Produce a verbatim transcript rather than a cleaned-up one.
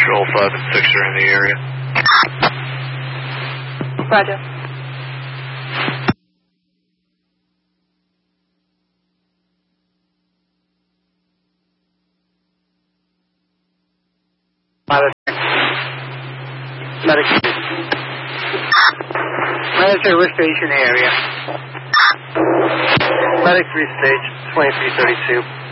all five and six are in the area. Roger. Medic. Medic Risk Station area. Medic three stage, twenty-three thirty-two.